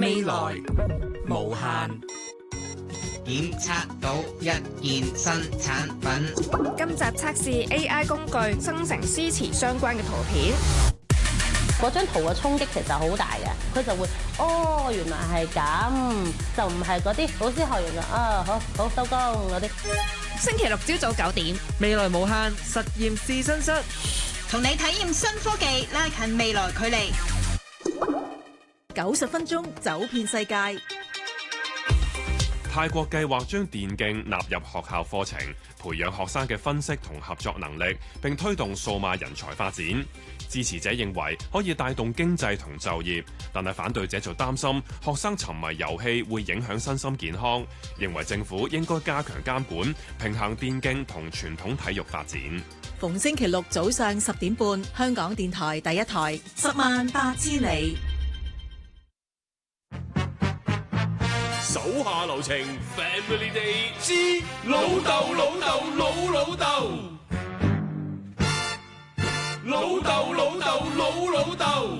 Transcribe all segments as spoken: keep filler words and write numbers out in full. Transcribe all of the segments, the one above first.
未來無限。 檢測到一件新產品。 今集測試 A I 工具生成詩詞相關嘅圖片。 嗰張圖嘅衝擊其實好大嘅，佢就會哦，原來係咁，就唔係嗰啲老師學完啦啊，好好收工嗰啲。 星期六朝早九點， 未來無限實驗試身室， 同你體驗新科技，拉近未來距離。 九十分鐘走遍世界。 泰國計劃將電競納入學校課程，培養學生嘅分析同合作能力，並推動數碼人才發展。支持者認為可以帶動經濟同就業，但係反對者就擔心學生沉迷遊戲會影響身心健康，認為政府應該加強監管，平衡電競同傳統體育發展。 逢星期六早上十點半，香港電台第一台，十萬八千里。 手下留情 ，Family Day 之老豆老豆老老豆，老豆老豆老老豆。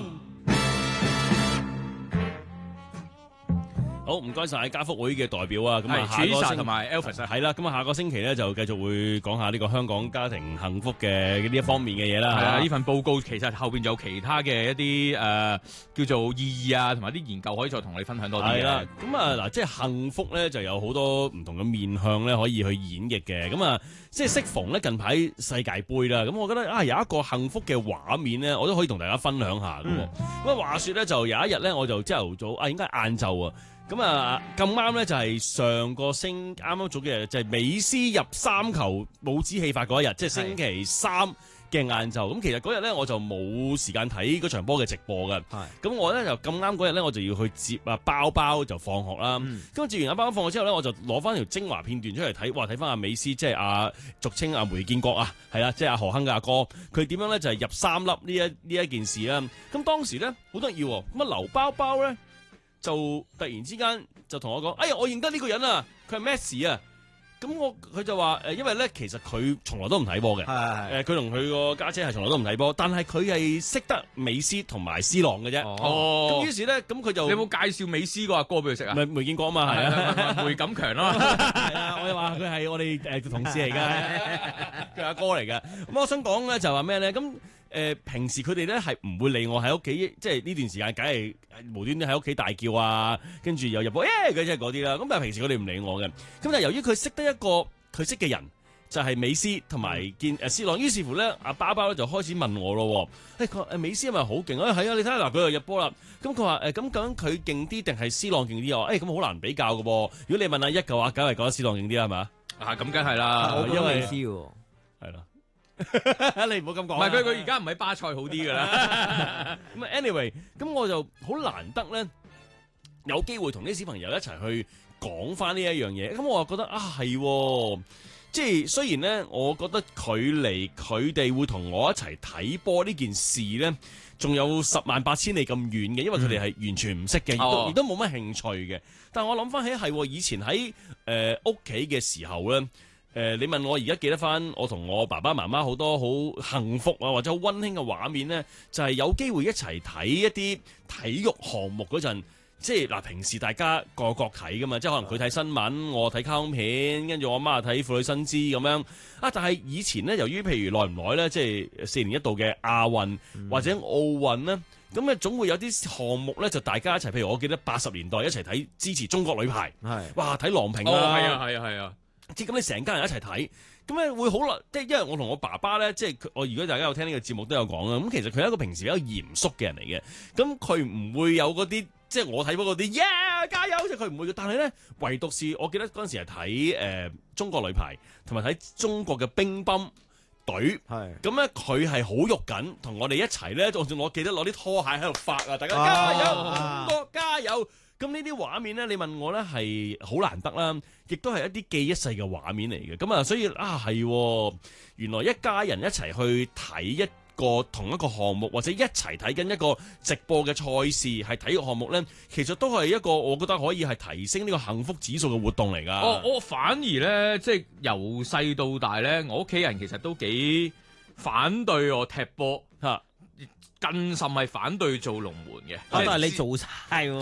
好，唔該晒家福會嘅代表啊，咁啊，下個星同埋 Elvis 係啦，咁啊，下個星期咧就繼續會講下呢個香港家庭幸福嘅呢一方面嘅嘢啦。係啊，呢份報告其實後邊有其他嘅一啲誒、呃、叫做意義啊，同埋啲研究可以再同你分享多啲嘅。係啦，咁啊嗱，即係幸福咧就有好多唔同嘅面向咧可以去演繹嘅。咁啊，即係適逢咧近排世界盃啦，咁我覺得啊有一個幸福嘅畫面咧，我都可以同大家分享下嘅。咁啊、嗯，話說咧就有一日咧，我就朝頭早啊，應該係晏晝啊。咁啊，咁啱咧就係上個星啱啱早幾日，就係美斯入三球帽子戲法嗰一日，即係星期三嘅晏晝。咁其實嗰日咧我就冇時間睇嗰場波嘅直播㗎。咁我咧就咁啱嗰日咧我就要去接啊包包就放學啦。咁、嗯、接完阿包包放學之後咧，我就攞翻條精華片段出嚟睇，哇！睇翻阿美斯，即係阿俗稱阿梅建國啊，係啦，即係阿何鏗嘅阿哥，佢點樣咧就係入三粒呢一呢一件事啦。咁當時咧好得意喎，咁啊劉包包咧。就突然之間就同我講，哎呀，我認得呢個人啊，佢係 Messi 啊。咁我佢就話誒，因為咧其實佢從來都唔睇波嘅，誒佢同佢個家姐係從來都唔睇波，但係佢係識得美斯同埋 C 朗嘅啫。哦，咁於是咧，咁佢就你有冇介紹美斯個阿哥俾佢識啊？咪梅建國啊嘛，係啊，梅錦強咯，係啊，我哋話佢係我哋誒同事嚟㗎，佢阿哥嚟㗎。咁我想講咧就話咩咧咁。誒、呃、平時佢哋咧係唔會理我喺屋企，即係呢段時間梗係無端端喺屋企大叫啊，跟住又入波，誒佢即係嗰啲啦。咁但係平時佢哋唔理我嘅。咁但係由於佢識得一個佢識嘅人，就係、是、美斯同埋見誒 C 朗，於是乎咧阿包包咧就開始問我咯。誒佢誒美斯係咪好勁啊？係啊，你睇下嗱，佢又入波啦。咁佢話誒咁究竟佢勁啲定係 C 朗勁啲啊？誒咁好難比較嘅噃。如果你問阿一嘅話，梗係覺得 C 朗勁啲啦，係嘛？啊咁梗係啦，我因為美斯喎，係啦。你唔好咁講，唔係佢佢而家唔喺巴塞好啲噶啦。咁啊，anyway，咁我就好難得咧，有機會同啲小朋友一齊去講翻呢一樣嘢。咁我就覺得啊，係，即係雖然咧，我覺得距離佢哋會同我一齊睇波呢件事咧，仲有十萬八千里咁遠嘅，因為佢哋係完全唔識嘅，亦、嗯、都亦都冇乜興趣嘅。但係我諗翻起係以前喺誒屋企嘅時候咧。誒、呃，你問我而家記得翻我同我爸爸媽媽好多好幸福啊，或者好溫馨嘅畫面咧，就係、是、有機會一齊睇一啲體育項目嗰陣，即係嗱，平時大家各各睇噶嘛，即係可能佢睇新聞，我睇卡通片，跟住我媽睇婦女新知咁樣啊。但係以前咧，由於譬如耐唔耐咧，即係四年一度嘅亞運或者奧運咧，咁咧總會有啲項目咧，就大家一齊，譬如我記得八十年代一齊睇支持中國女排，係哇睇郎平啊，係啊係啊係啊。即咁你成家人一齊睇，咁咧會好啦。即係因為我同我爸爸咧，即係我如果大家有聽呢個節目都有講啦。咁其實佢係一個平時比較嚴肅嘅人嚟嘅。咁佢唔會有嗰啲，即係我睇嗰啲耶加油，即係佢唔會嘅。但係咧，唯獨是我記得嗰陣時係睇誒中國女排，同埋睇中國嘅乒乓隊。係咁咧，佢係好喐緊，同我哋一齊咧，仲仲我記得攞啲拖鞋喺度發啊！大家加油，中、啊、國加油！咁呢啲畫面咧，你問我咧係好難得啦，亦都係一啲記一世嘅畫面嚟嘅。咁啊，所以啊係，原來一家人一齊去睇一個同一個項目，或者一齊睇緊一個直播嘅賽事，係體育項目咧，其實都係一個我覺得可以係提升呢個幸福指數嘅活動嚟㗎。我我反而咧，即係由細到大咧，我屋企人其實都幾反對我踢波嚇，更甚係反對做龍門嘅。但係你做晒喎。